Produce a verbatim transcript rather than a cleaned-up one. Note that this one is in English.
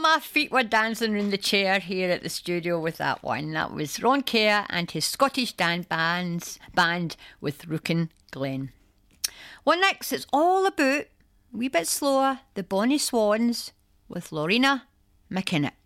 my feet were dancing in the chair here at the studio with that one. That was Ron Kerr and his Scottish Dan bands, band with Rookin Glen. Well, next, it's all about, a wee bit slower, the Bonnie Swans with Lorena McKinnock.